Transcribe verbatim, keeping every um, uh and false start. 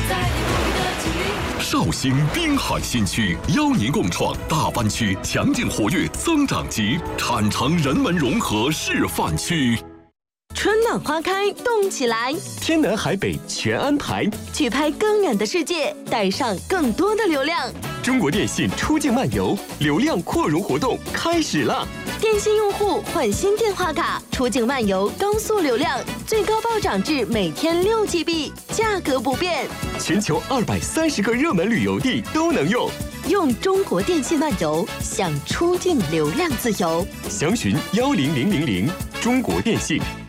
绍兴滨海新区邀您共创大湾区强劲活跃增长极产城人文融合示范区。 春暖花开，动起来！ 天南海北全安排， 去拍更远的世界，带上更多的流量。 中国电信出境漫游流量扩容活动开始了！ 电信用户换新电话卡，出境漫游高速流量，最高暴涨至每天六 G B， 价格不变。 全球二百三十个热门旅游地都能用。 用中国电信漫游，享出境流量自由。 详询幺零零零零，中国电信。